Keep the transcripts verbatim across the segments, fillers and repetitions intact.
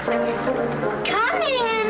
Come in.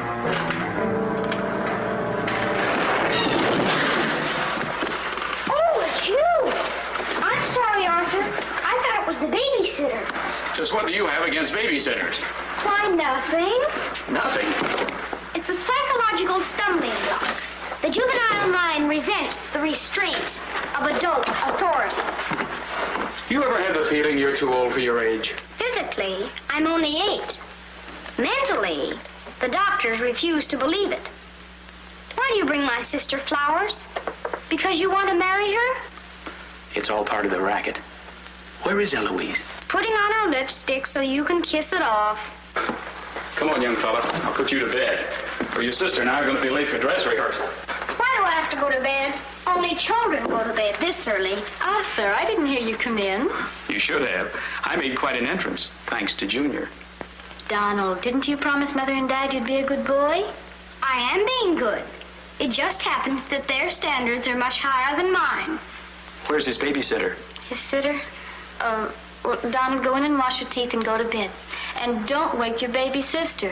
Oh, it's you. I'm sorry, Arthur. I thought it was the babysitter. Just what do you have against babysitters? Why, nothing. Nothing. It's a psychological stumbling block. The juvenile mind resents the restraint of adult authority. You ever had the feeling you're too old for your age? Physically, I'm only eight. Mentally, the doctors refuse to believe it. Why do you bring my sister flowers? Because you want to marry her? It's all part of the racket. Where is Eloise? Putting on her lipstick so you can kiss it off. Come on, young fella. I'll put you to bed. Or your sister and I are going to be late for dress rehearsal. Why do I have to go to bed? Only children go to bed this early. Arthur, I didn't hear you come in. You should have. I made quite an entrance, thanks to Junior. Donald, didn't you promise Mother and Dad you'd be a good boy? I am being good. It just happens that their standards are much higher than mine. Where's his babysitter? His sitter? Uh, well, Donald, go in and wash your teeth and go to bed. And don't wake your baby sister.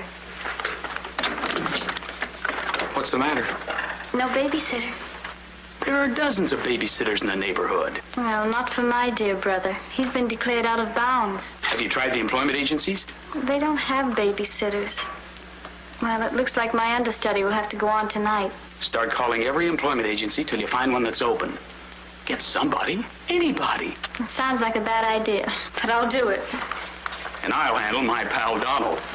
What's the matter? No babysitter. There are dozens of babysitters in the neighborhood. Well, not for my dear brother. He's been declared out of bounds. Have you tried the employment agencies? They don't have babysitters. Well, it looks like my understudy will have to go on tonight. Start calling every employment agency till you find one that's open. Get somebody, anybody. It sounds like a bad idea, but I'll do it. And I'll handle my pal Donald.